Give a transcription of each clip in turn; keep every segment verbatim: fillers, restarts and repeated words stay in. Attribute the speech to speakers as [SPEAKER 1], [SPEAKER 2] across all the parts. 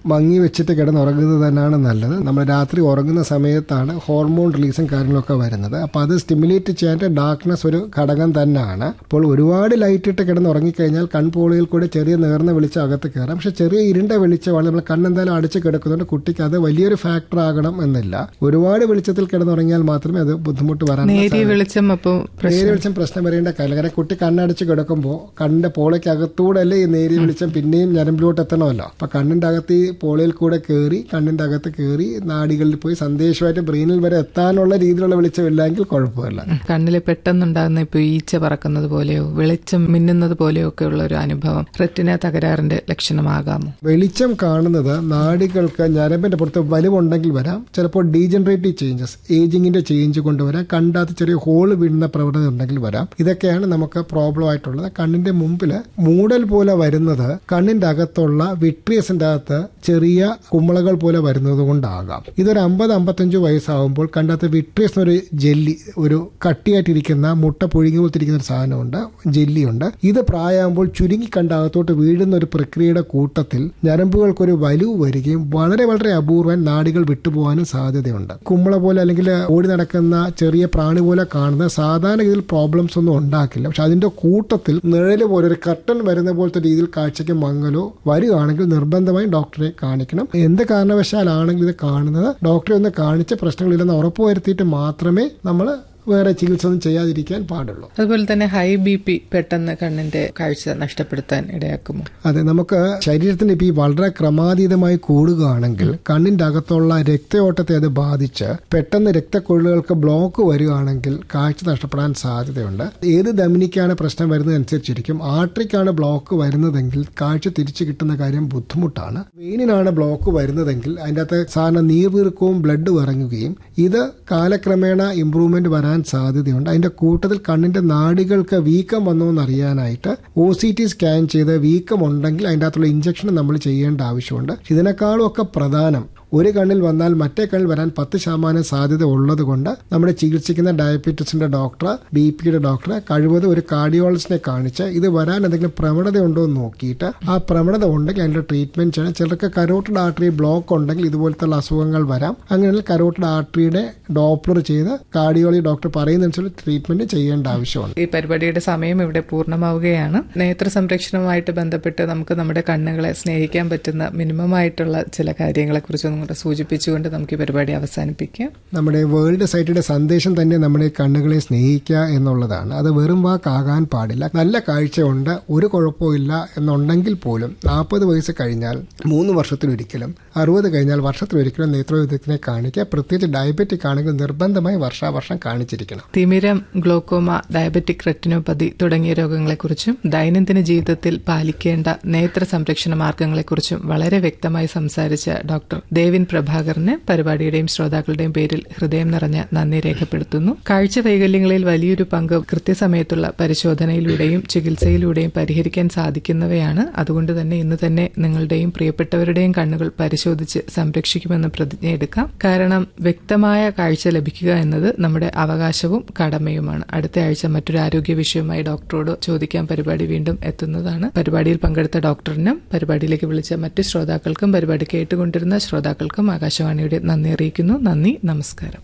[SPEAKER 1] മങ്ങി വെച്ചിട്ട് കിടന്നുറങ്ങുന്നത് തന്നെയാണ് നല്ലത്. നമ്മൾ രാത്രി ഉറങ്ങുന്ന സമയത്താണ് ഹോർമോൺ റിലീസും കാര്യങ്ങളൊക്കെ വരുന്നത്. അപ്പോൾ അത് സ്റ്റിമുലേറ്റ് ചെയ്യാനായിട്ട് ഡാർക്ക്നെസ് ഒരു ഘടകം തന്നെയാണ്. അപ്പോൾ ഒരുപാട് ലൈറ്റ് ഇട്ട് കിടന്ന് ഉറങ്ങിക്കഴിഞ്ഞാൽ കൺപോളിയിൽ കൂടെ ചെറിയ നേർന്ന വെളിച്ചം അകത്ത് കയറാം. പക്ഷെ ചെറിയ ഇരുണ്ട വെളിച്ചമാണ് നമ്മൾ കണ്ണെന്തായാലും അടിച്ച് കിടക്കുന്നുണ്ട്. കുട്ടിക്ക് അത് വലിയൊരു ഫാക്ടർ ആകണം എന്നില്ല. ഒരുപാട് വെളിച്ചത്തിൽ കിടന്നുറങ്ങിയാൽ മാത്രമേ അത് ബുദ്ധിമുട്ട് വരാൻ.
[SPEAKER 2] നേരിയ വെളിച്ചം
[SPEAKER 1] നേരിയ വെളിച്ചം പ്രശ്നം വരേണ്ട കാര്യം. കാരണം കുട്ടി കണ്ണടച്ച് കിടക്കുമ്പോൾ കണ്ണിന്റെ പോളയ്ക്ക് അകത്തൂടെ അല്ലേ ഈ നേരിയ വെളിച്ചം പിന്നെയും ഞരമ്പിലോട്ട് എത്തണമല്ലോ. അപ്പൊ കണ്ണിന്റെ അകത്ത് ഈ പോളയിൽ കൂടെ കയറി കണ്ണിന്റെ അകത്ത് കയറി നാഡികളിൽ പോയി സന്ദേശമായിട്ട് ബ്രെയിനിൽ വരെ എത്താനുള്ള രീതിയിലുള്ള വെളിച്ചം ഇല്ലെങ്കിൽ കുഴപ്പമില്ല.
[SPEAKER 2] കണ്ണിൽ പെട്ടെന്നുണ്ടാകുന്ന ഇപ്പൊ ഈച്ച പറക്കുന്നത് പോലെയോ വെളിച്ചം മിന്നുന്നത് പോലെയോ ഒക്കെ ഉള്ള ഒരു അനുഭവം റെറ്റിന തകരാറിന്റെ ലക്ഷണമാകാമോ?
[SPEAKER 1] വെളിച്ചം കാണുന്നത് നാഡികൾക്ക് ഞരമ്പിന്റെ പുറത്ത് വലിവുണ്ടെങ്കിൽ വരാം. ചിലപ്പോൾ ഡീജനറേറ്റീവ് ചേഞ്ചസ്, ഏജിങ്ങിന്റെ ചേഞ്ച് കൊണ്ടുവരാം. കണ്ടാത്ത ചെറിയ ഹോള് വീഴുന്ന പ്രവണത ഉണ്ടെങ്കിൽ വരാം. ഇതൊക്കെയാണ് നമുക്ക് പ്രോബ്ലം ആയിട്ടുള്ളത്. കണ്ണിന്റെ മുമ്പിൽ മൂടൽ പോലെ വരുന്നത് കണ്ണിന്റെ അകത്തുള്ള വിട്രിയസിന്റെ അകത്ത് ചെറിയ കുമ്മളകൾ പോലെ വരുന്നത് കൊണ്ടാകാം. ഇതൊരു അമ്പത് അമ്പത്തഞ്ചു വയസ്സാകുമ്പോൾ കണ്ടാത്ത വിട്രിയസ് എന്നൊരു ജെല്ലി, ഒരു കട്ടിയായിട്ടിരിക്കുന്ന മുട്ട പുഴുങ്ങി പോലത്തിരിക്കുന്ന ഒരു സാധനമുണ്ട്, ജെല്ലിയുണ്ട്. ഇത് പ്രായമാകുമ്പോൾ ചുരുങ്ങി കണ്ടകത്തോട്ട് വീഴുന്ന ഒരു പ്രക്രിയയുടെ കൂട്ടത്തിൽ ഞരമ്പുകൾക്കൊരു വലിവ് വരികയും വളരെ വളരെ അപൂർവം നാഡികൾ വിട്ടുപോകാനും സാധ്യതയുണ്ട്. കുമ്മള പോലെ അല്ലെങ്കിൽ ഓടി നടക്കുന്ന ചെറിയ പ്രാണി പോലെ കാണുന്ന സാധാരണ ഇതിൽ പ്രോബ്ലംസ് ഒന്നും ഉണ്ടാക്കില്ല. പക്ഷെ അതിന്റെ കൂട്ടത്തിൽ നിഴല് പോലെ ഒരു കർട്ടൻ വരുന്ന പോലത്തെ രീതിയിൽ കാഴ്ചയ്ക്ക് മങ്ങലോ വരികയാണെങ്കിൽ നിർബന്ധമായും ഡോക്ടറെ കാണിക്കണം. എന്ത് കാരണവശാലാണെങ്കിൽ ഇത് കാണുന്നത് ഡോക്ടറെ ഒന്ന് കാണിച്ച് പ്രശ്നങ്ങളില്ലെന്ന് ഉറപ്പുവരുത്തിയിട്ട് മാത്രമേ നമ്മൾ വേറെ ചികിത്സ ഒന്നും ചെയ്യാതിരിക്കാൻ പാടുള്ളൂ.
[SPEAKER 2] അതുപോലെ തന്നെ ഹൈ ബി പി പെട്ടെന്ന് കണ്ണിന്റെ കാഴ്ച നഷ്ടപ്പെടുത്താൻ ഇടയാക്കുമോ?
[SPEAKER 1] അതെ, നമുക്ക് ശരീരത്തിന്റെ ബി വളരെ ക്രമാതീതമായി കൂടുകയാണെങ്കിൽ കണ്ണിന്റെ അകത്തുള്ള രക്തയോട്ടത്തെ അത് ബാധിച്ച് പെട്ടെന്ന് രക്തക്കൊഴലുകൾക്ക് ബ്ലോക്ക് വരികയാണെങ്കിൽ കാഴ്ച നഷ്ടപ്പെടാൻ സാധ്യതയുണ്ട്. ഏത് ധമനിക്കാണ് പ്രശ്നം വരുന്നതനുസരിച്ചിരിക്കും. ആർട്ടറിക്കാണ് ബ്ലോക്ക് വരുന്നതെങ്കിൽ കാഴ്ച തിരിച്ചു കിട്ടുന്ന കാര്യം ബുദ്ധിമുട്ടാണ്. വെയിനിനാണ് ബ്ലോക്ക് വരുന്നതെങ്കിൽ അതിൻ്റെ അകത്ത് സാധാരണ നീർവീർക്കവും ബ്ലഡ് ഇറങ്ങുകയും ഇത് കാലക്രമേണ ഇംപ്രൂവ്മെന്റ് വരാൻ സാധ്യതയുണ്ട്. അതിന്റെ കൂട്ടത്തിൽ കണ്ണിന്റെ നാഡികൾക്ക് വീക്കം വന്നോ എന്നറിയാനായിട്ട് ഒ സി ടി സ്കാൻ ചെയ്ത് വീക്കം ഉണ്ടെങ്കിൽ അതിൻ്റെ അകത്തുള്ള ഇഞ്ചക്ഷൻ നമ്മൾ ചെയ്യേണ്ട ആവശ്യമുണ്ട്. ഇതിനേക്കാളും ഒക്കെ പ്രധാനം ഒരു കണ്ണിൽ വന്നാൽ മറ്റേ കണ്ണിൽ വരാൻ പത്ത് ശതമാനം സാധ്യത ഉള്ളത് കൊണ്ട് നമ്മുടെ ചികിത്സിക്കുന്ന ഡയബറ്റീസിന്റെ ഡോക്ടർ, ബി പിയുടെ ഡോക്ടറെ കഴിവതും ഒരു കാർഡിയോളജിസ്റ്റിനെ കാണിച്ച് ഇത് വരാൻ എന്തെങ്കിലും പ്രവണത ഉണ്ടോ എന്ന് നോക്കിയിട്ട് ആ പ്രവണത ഉണ്ടെങ്കിൽ അതിന്റെ ട്രീറ്റ്മെന്റ് ചെയ്യണം. ചിലർക്ക് കരോട്ടിഡ് ആർട്ടറി ബ്ലോക്ക് ഉണ്ടെങ്കിൽ ഇതുപോലത്തെ അസുഖങ്ങൾ വരാം. അങ്ങനെയാണെങ്കിൽ കരോട്ടിഡ് ആർട്ടറിയുടെ ഡോപ്ലർ ചെയ്ത് കാർഡിയോളജി ഡോക്ടർ പറയുന്നതനുസരിച്ച് ട്രീറ്റ്മെന്റ് ചെയ്യേണ്ട ആവശ്യമുണ്ട്.
[SPEAKER 2] ഈ പരിപാടിയുടെ സമയം ഇവിടെ പൂർണ്ണമാവുകയാണ്. നേത്ര സംരക്ഷണവുമായിട്ട് ബന്ധപ്പെട്ട് നമുക്ക് നമ്മുടെ കണ്ണുകളെ സ്നേഹിക്കാൻ പറ്റുന്ന മിനിമം ആയിട്ടുള്ള ചില കാര്യങ്ങളെ കുറിച്ച് സൂചിപ്പിച്ചുകൊണ്ട് നമുക്ക് ഈ പരിപാടി അവസാനിപ്പിക്കാം.
[SPEAKER 1] നമ്മുടെ വേൾഡ് സൈറ്റിയുടെ സന്ദേശം തന്നെ നമ്മുടെ കണ്ണുകളെ സ്നേഹിക്കുക എന്നുള്ളതാണ്. അത് വെറും വാക്കാകാൻ പാടില്ല. നല്ല കാഴ്ചയുണ്ട്, ഒരു കുഴപ്പമില്ല എന്നുണ്ടെങ്കിൽ പോലും നാൽപ്പത് വയസ്സ് കഴിഞ്ഞാൽ മൂന്ന് വർഷത്തിലൊരിക്കലും, അറുപത് കഴിഞ്ഞാൽ വർഷത്തിലൊരിക്കലും നേത്രവിദഗ്ധനെ കാണിക്കുക. പ്രത്യേകിച്ച് ഡയബറ്റിക് ആണെങ്കിൽ നിർബന്ധമായി വർഷാവർഷം കാണിച്ചിരിക്കണം.
[SPEAKER 2] തിമിരം, ഗ്ലോക്കോമ, ഡയബറ്റിക് റെറ്റിനോപ്പതി തുടങ്ങിയ രോഗങ്ങളെക്കുറിച്ചും ദൈനംദിന ജീവിതത്തിൽ പാലിക്കേണ്ട നേത്ര സംരക്ഷണ മാർഗങ്ങളെക്കുറിച്ചും വളരെ വ്യക്തമായി സംസാരിച്ച ഡോക്ടർ ദേവിൻ പ്രഭാകറിന് പരിപാടിയുടെയും ശ്രോതാക്കളുടെയും പേരിൽ ഹൃദയം നിറഞ്ഞ നന്ദി രേഖപ്പെടുത്തുന്നു. കാഴ്ച വൈകല്യങ്ങളിൽ വലിയൊരു പങ്ക് കൃത്യസമയത്തുള്ള പരിശോധനയിലൂടെയും ചികിത്സയിലൂടെയും പരിഹരിക്കാൻ സാധിക്കുന്നവയാണ്. അതുകൊണ്ട് തന്നെ ഇന്ന് തന്നെ നിങ്ങളുടെയും പ്രിയപ്പെട്ടവരുടെയും കണ്ണുകൾ പരിശോധിച്ച് സംരക്ഷിക്കുമെന്ന് പ്രതിജ്ഞയെടുക്കാം. കാരണം വ്യക്തമായ കാഴ്ച ലഭിക്കുക എന്നത് നമ്മുടെ അവകാശവും കടമയുമാണ്. അടുത്ത ആഴ്ച മറ്റൊരു ആരോഗ്യ വിഷയവുമായി ഡോക്ടറോട് ചോദിക്കാൻ പരിപാടി വീണ്ടും എത്തുന്നതാണ്. പരിപാടിയിൽ പങ്കെടുത്ത ഡോക്ടറിനും പരിപാടിയിലേക്ക് വിളിച്ച മറ്റ് ശ്രോതാക്കൾക്കും പരിപാടി കേട്ടുകൊണ്ടിരുന്ന ശ്രോതാക്കൾക്കും ആകാശവാണിയുടെ നന്ദി അറിയിക്കുന്നു. നന്ദി, നമസ്കാരം.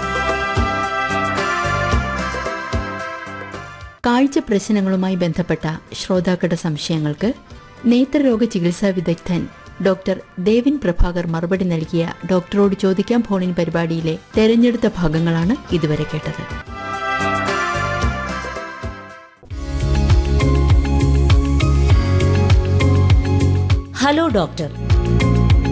[SPEAKER 3] കാഴ്ച പ്രശ്നങ്ങളുമായി ബന്ധപ്പെട്ട ശ്രോതാക്കളുടെ സംശയങ്ങൾക്ക് നേത്രരോഗ ചികിത്സാ വിദഗ്ധൻ ഡോക്ടർ ദേവിൻ പ്രഭാകർ മറുപടി നൽകിയ ഡോക്ടറോട് ചോദിക്കാം ഫോണിൻ പരിപാടിയിലെ തെരഞ്ഞെടുത്ത ഭാഗങ്ങളാണ് ഇതുവരെ കേട്ടത്.
[SPEAKER 4] Hello doctor.